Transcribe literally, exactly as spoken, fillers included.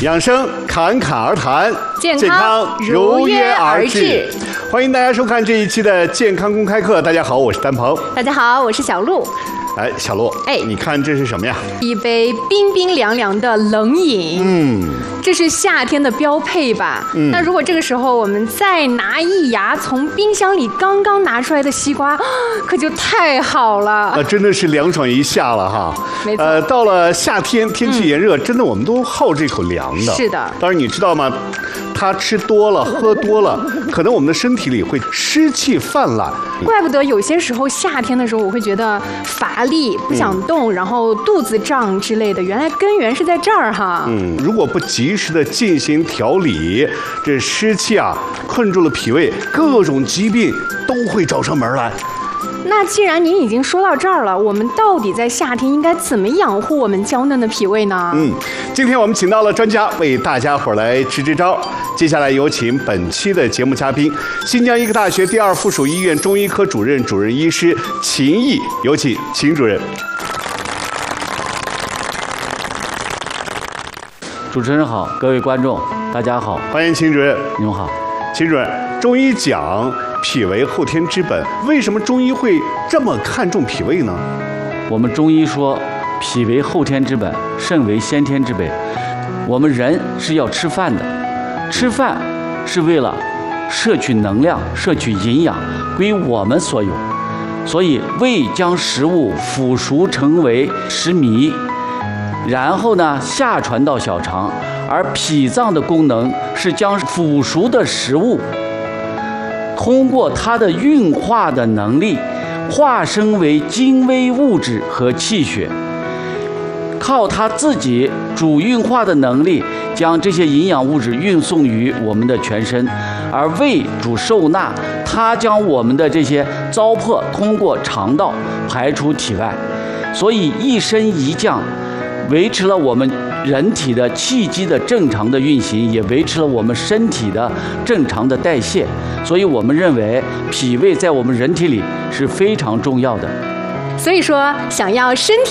养生侃侃而谈， 健康如约而至。 欢迎大家收看这一期的健康公开课。大家好，我是丹鹏。 大家好，我是小鹿。 哎，小鹿， 哎， 你看这是什么呀？ 一杯冰冰凉凉的冷饮。 嗯， 这是夏天的标配吧？嗯。那如果这个时候我们再拿一牙从冰箱里刚刚拿出来的西瓜，可就太好了。 那真的是凉爽一下了哈。 没错。 呃，到了夏天，天气炎热，嗯、真的我们都好这口凉的。 是的。 当然，你知道吗？它吃多了，喝多了，可能我们的身体里会湿气泛滥。 怪不得有些时候夏天的时候，我会觉得乏力、不想动，嗯、然后肚子胀之类的。原来根源是在这儿哈。 嗯，如果不及时的进行调理，这湿气啊困住了脾胃，各种疾病都会找上门来。 那既然您已经说到这儿了，我们到底在夏天应该怎么养护我们娇嫩的脾胃呢？ 嗯，今天我们请到了专家为大家伙来支支招。接下来有请本期的节目嘉宾，新疆医科大学第二附属医院中医科主任、主任医师秦毅，有请秦主任。 主持人好，各位观众大家好， 欢迎秦主任。 你们好。 秦主任，中医讲脾为后天之本，为什么中医会这么看重脾胃呢？ 我们中医说，脾为后天之本，肾为先天之本。我们人是要吃饭的，吃饭是为了摄取能量、摄取营养，归我们所有。所以胃将食物腐熟成为食糜，然后呢下传到小肠，而脾脏的功能是将腐熟的食物通过它的运化的能力，化身为精微物质和气血，靠它自己主运化的能力，将这些营养物质运送于我们的全身，而胃主受纳，它将我们的这些糟粕通过肠道排出体外，所以一升一降，维持了我们人体的气机的正常的运行，也维持了我们身体的正常的代谢。所以我们认为脾胃在我们人体里是非常重要的。 所以说，想要身